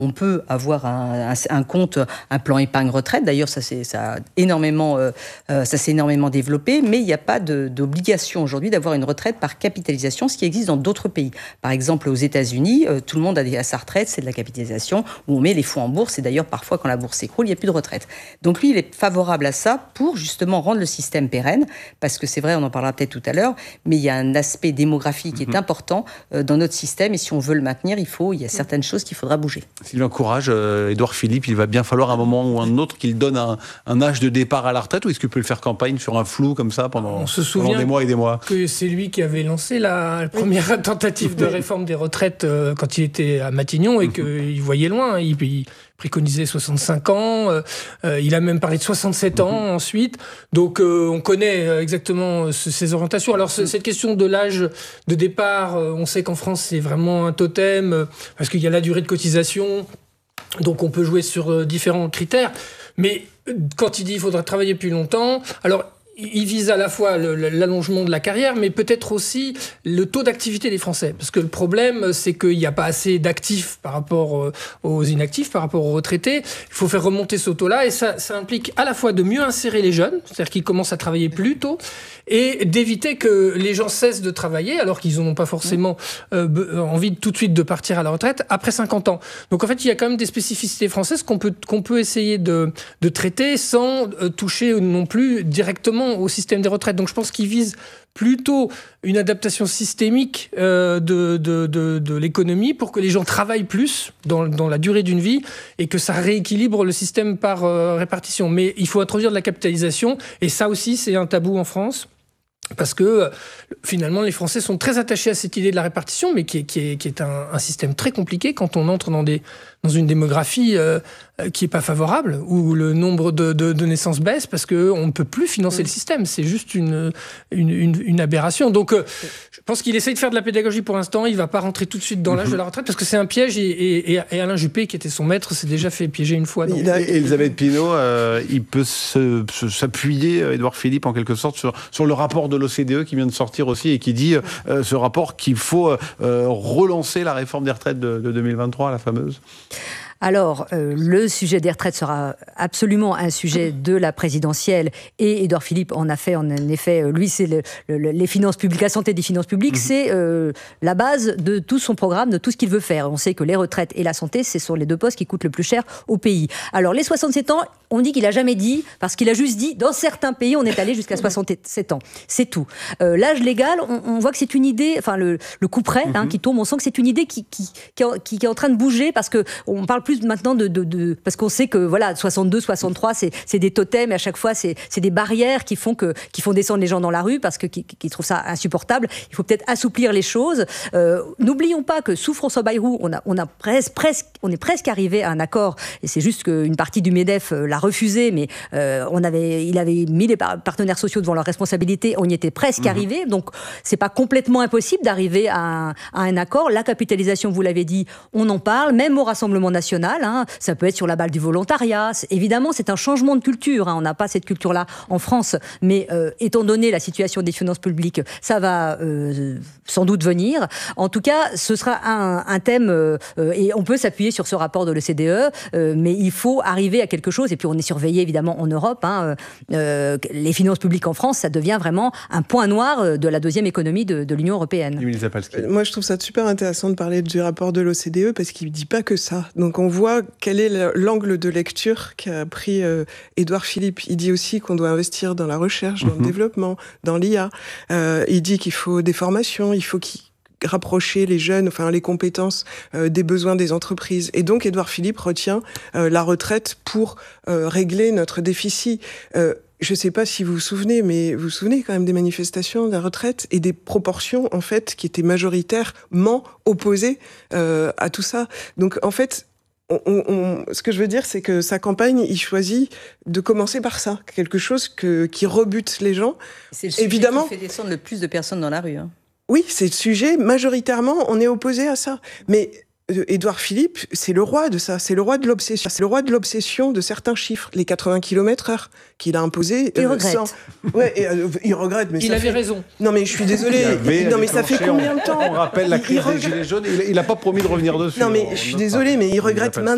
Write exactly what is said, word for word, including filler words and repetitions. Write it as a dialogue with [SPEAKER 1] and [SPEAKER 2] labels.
[SPEAKER 1] On peut avoir un, un, un compte, un plan épargne retraite. D'ailleurs, ça, c'est, ça, a énormément, euh, ça s'est énormément développé, mais il n'y a pas de, d'obligation aujourd'hui d'avoir une retraite par capitalisation, ce qui existe dans d'autres pays. Par exemple, aux États-Unis, euh, tout le monde a, des, a sa retraite, c'est de la capitalisation, où on met les fonds en bourse, et d'ailleurs, parfois, quand la bourse s'écroule, il n'y a plus de retraite. Donc lui, il est favorable à ça pour justement rendre le système pérenne, parce que c'est vrai, on en parlera peut-être tout à l'heure, mais il y a un aspect démographique qui est important euh, dans notre système, et si on veut le maintenir, il faut, il y a certaines choses qu'il faudra bouger.
[SPEAKER 2] S'il encourage euh, Édouard Philippe, il va bien falloir à un moment ou un autre qu'il donne un, un âge de départ à la retraite, ou est-ce qu'il peut le faire campagne sur un flou comme ça pendant,
[SPEAKER 3] On se souvient
[SPEAKER 2] pendant des mois et des mois?
[SPEAKER 3] Que c'est lui qui avait lancé la première tentative de réforme des retraites euh, quand il était à Matignon et qu'il voyait loin. Il, il préconisait soixante-cinq ans, euh, il a même parlé de soixante-sept ans ensuite. Donc euh, on connaît exactement ces orientations. Alors c- cette question de l'âge de départ, euh, on sait qu'en France c'est vraiment un totem euh, parce qu'il y a la durée de cotisation. Donc on peut jouer sur euh, différents critères, mais euh, quand il dit qu'il faudra travailler plus longtemps, alors il vise à la fois le, l'allongement de la carrière, mais peut-être aussi le taux d'activité des Français. Parce que le problème, c'est qu'il n'y a pas assez d'actifs par rapport aux inactifs, par rapport aux retraités. Il faut faire remonter ce taux-là, et ça, ça implique à la fois de mieux insérer les jeunes, c'est-à-dire qu'ils commencent à travailler plus tôt, et d'éviter que les gens cessent de travailler, alors qu'ils n'ont pas forcément euh, envie de, tout de suite de partir à la retraite, après cinquante ans. Donc en fait, il y a quand même des spécificités françaises qu'on peut, qu'on peut essayer de, de traiter sans euh, toucher non plus directement au système des retraites. Donc je pense qu'il vise plutôt une adaptation systémique euh, de, de, de, de l'économie pour que les gens travaillent plus dans, dans la durée d'une vie et que ça rééquilibre le système par euh, répartition. Mais il faut introduire de la capitalisation, et ça aussi c'est un tabou en France. Parce que euh, finalement, les Français sont très attachés à cette idée de la répartition, mais qui est, qui est, qui est un, un système très compliqué quand on entre dans, des, dans une démographie euh, qui n'est pas favorable, où le nombre de, de, de naissances baisse parce qu'on ne peut plus financer mmh. le système. C'est juste une, une, une, une aberration. Donc, euh, je pense qu'il essaye de faire de la pédagogie pour l'instant. Il ne va pas rentrer tout de suite dans l'âge mmh. de la retraite parce que c'est un piège. Et, et, et Alain Juppé, qui était son maître, s'est déjà fait piéger une fois. Donc.
[SPEAKER 2] Il a, Elisabeth Pinault, euh, il peut se, se, s'appuyer, Édouard Philippe, en quelque sorte, sur, sur le rapport de l'O C D E qui vient de sortir aussi et qui dit, euh, ce rapport, qu'il faut euh, relancer la réforme des retraites de, de deux mille vingt-trois, la fameuse.
[SPEAKER 4] Alors, euh, le sujet des retraites sera absolument un sujet de la présidentielle, et Édouard Philippe en a fait, en effet, lui, c'est le, le, les finances publiques, la santé des finances publiques, mmh. c'est euh, la base de tout son programme, de tout ce qu'il veut faire. On sait que les retraites et la santé, ce sont les deux postes qui coûtent le plus cher au pays. Alors, les soixante-sept ans, on dit qu'il n'a jamais dit, parce qu'il a juste dit, dans certains pays, on est allé jusqu'à soixante-sept ans. C'est tout. Euh, l'âge légal, on, on voit que c'est une idée, enfin, le, le coup près mmh. hein, qui tombe, on sent que c'est une idée qui, qui, qui, qui, qui est en train de bouger, parce qu'on parle plus maintenant de, de, de... Parce qu'on sait que, voilà, soixante-deux, soixante-trois, c'est, c'est des totems, et à chaque fois, c'est, c'est des barrières qui font, que, qui font descendre les gens dans la rue, parce qu'ils qui, qui trouvent ça insupportable. Il faut peut-être assouplir les choses. Euh, n'oublions pas que, sous François Bayrou, on, a, on, a presque, presque, on est presque arrivé à un accord, et c'est juste qu'une partie du MEDEF l'a refusé, mais euh, on avait, il avait mis les partenaires sociaux devant leurs responsabilités, on y était presque mmh. arrivé, donc c'est pas complètement impossible d'arriver à un, à un accord. La capitalisation, vous l'avez dit, on en parle, même au Rassemblement national, hein, ça peut être sur la balle du volontariat. C'est, évidemment, c'est un changement de culture, hein, on n'a pas cette culture-là en France, mais euh, étant donné la situation des finances publiques, ça va euh, sans doute venir. En tout cas, ce sera un, un thème, euh, et on peut s'appuyer sur ce rapport de l'O C D E, euh, mais il faut arriver à quelque chose, et puis on est surveillé évidemment en Europe, hein, euh, les finances publiques en France, ça devient vraiment un point noir de la deuxième économie de, de l'Union européenne.
[SPEAKER 5] Moi, je trouve ça super intéressant de parler du rapport de l'O C D E, parce qu'il ne dit pas que ça. Donc on voit quel est l'angle de lecture qu'a pris euh, Édouard Philippe. Il dit aussi qu'on doit investir dans la recherche, dans mmh. le développement, dans l'I A. Euh, il dit qu'il faut des formations, il faut qu'il rapprocher les jeunes, enfin les compétences euh, des besoins des entreprises. Et donc Édouard Philippe retient euh, la retraite pour euh, régler notre déficit. Euh, Je ne sais pas si vous vous souvenez, mais vous vous souvenez quand même des manifestations de la retraite et des proportions, en fait, qui étaient majoritairement opposées euh, à tout ça. Donc, en fait, on, on, ce que je veux dire, c'est que sa campagne, il choisit de commencer par ça. Quelque chose que, qui rebute les gens.
[SPEAKER 1] C'est le sujet Évidemment, qui fait descendre le plus de personnes dans la rue. Hein.
[SPEAKER 5] Oui, c'est le sujet. Majoritairement, on est opposé à ça. Mais Édouard Philippe, c'est le roi de ça, c'est le roi de l'obsession. C'est le roi de l'obsession de certains chiffres, les quatre-vingts kilomètres heure qu'il a imposé.
[SPEAKER 4] Il euh, regrette. Sans...
[SPEAKER 5] Ouais, et, euh, il regrette. Mais
[SPEAKER 3] il
[SPEAKER 5] ça
[SPEAKER 3] avait
[SPEAKER 5] fait...
[SPEAKER 3] raison.
[SPEAKER 5] Non, mais je suis désolée. Non, mais ça fait combien de temps?
[SPEAKER 2] On rappelle la crise des Gilets jaunes, il n'a pas promis de revenir dessus.
[SPEAKER 5] Non, mais je suis désolée, mais il regrette maintenant.